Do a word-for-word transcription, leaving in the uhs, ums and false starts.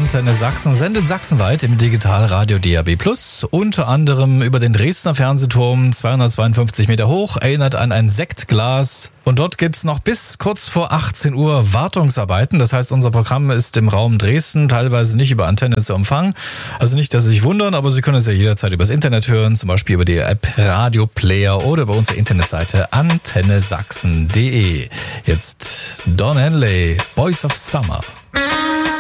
Antenne Sachsen sendet sachsenweit im Digitalradio D A B Plus, unter anderem über den Dresdner Fernsehturm, zweihundertzweiundfünfzig Meter hoch, erinnert an ein Sektglas. Und dort gibt's noch bis kurz vor achtzehn Uhr Wartungsarbeiten. Das heißt, unser Programm ist im Raum Dresden teilweise nicht über Antenne zu empfangen. Also nicht, dass Sie sich wundern, aber Sie können es ja jederzeit übers Internet hören, zum Beispiel über die App Radio Player oder über unsere Internetseite antenne sachsen punkt de. Jetzt Don Henley, Boys of Summer.